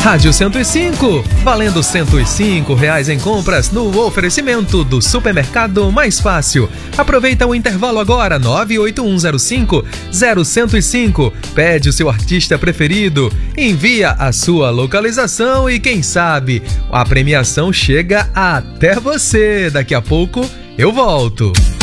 Rádio 105, valendo R$105 em compras no oferecimento do supermercado mais fácil. Aproveita o intervalo agora, 98105-0105. Pede o seu artista preferido, envia a sua localização e quem sabe a premiação chega até você. Daqui a pouco eu volto.